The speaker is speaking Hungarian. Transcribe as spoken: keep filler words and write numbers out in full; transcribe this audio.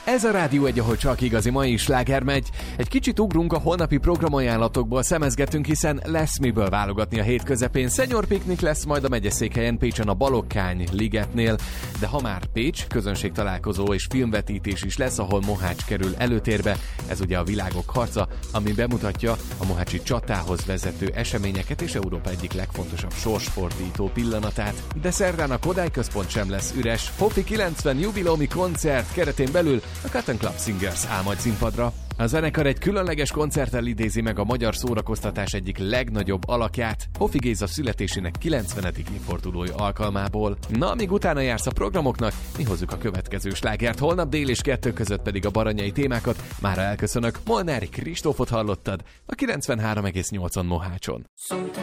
Ez a Rádió egy, ahol csak igazi mai sláger megy. Egy kicsit ugrunk a holnapi programajánlatokból, szemezgetünk, hiszen lesz miből válogatni a hét közepén. Senior piknik lesz majd a megyeszékhelyen Pécsen a Balogkány ligetnél, de ha már Pécs, közönségtalálkozó és filmvetítés is lesz, ahol Mohács kerül előtérbe. Ez ugye a Világok harca, ami bemutatja a mohácsi csatához vezető eseményeket és Európa egyik legfontosabb sorsfordító pillanatát. De szerdán a Kodály Központ sem lesz üres. Hofi kilencven jubileumi koncert keretén belül a Cotton Club Singers áll majd színpadra. A zenekar egy különleges koncerttel idézi meg a magyar szórakoztatás egyik legnagyobb alakját, Hofi Géza születésének kilencvenedik évfordulója alkalmából. Na, amíg utána jársz a programoknak, mi hozzuk a következő slágert, holnap dél és kettő között pedig a baranyai témákat. Mára elköszönök, Molnári Kristófot hallottad a kilencvenhárom egész nyolcon Mohácson.